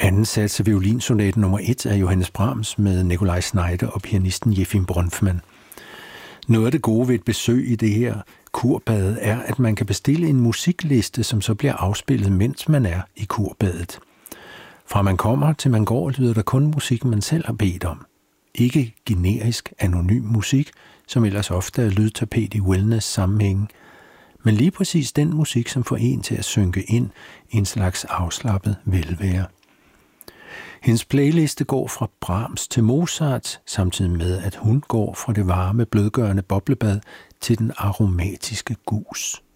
Anden sats af violinsonaten nummer 1 af Johannes Brahms med Nikolaj Znaider og pianisten Jefim Bronfman. Noget af det gode ved et besøg i det her kurbad er, at man kan bestille en musikliste, som så bliver afspillet, mens man er i kurbadet. Fra man kommer til man går, lyder der kun musik, man selv har bedt om. Ikke generisk, anonym musik, som ellers ofte er lydtapet i wellness-sammenhænge, men lige præcis den musik, som får en til at synke ind i en slags afslappet velvære. Hendes playliste går fra Brahms til Mozart, samtidig med, at hun går fra det varme, blødgørende boblebad til den aromatiske gus.